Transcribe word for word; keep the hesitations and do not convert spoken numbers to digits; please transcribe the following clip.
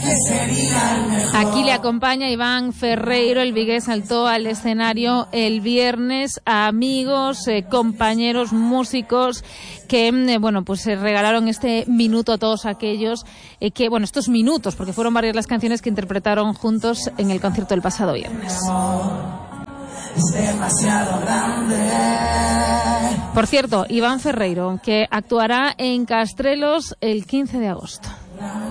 Aquí le acompaña Iván Ferreiro. El vigués saltó al escenario el viernes. Amigos, eh, compañeros, músicos que, eh, bueno, pues se regalaron este minuto a todos aquellos eh, que, bueno, estos minutos, porque fueron varias las canciones que interpretaron juntos en el concierto del pasado viernes. Es demasiado grande. Por cierto, Iván Ferreiro, que actuará en Castrelos el quince de agosto.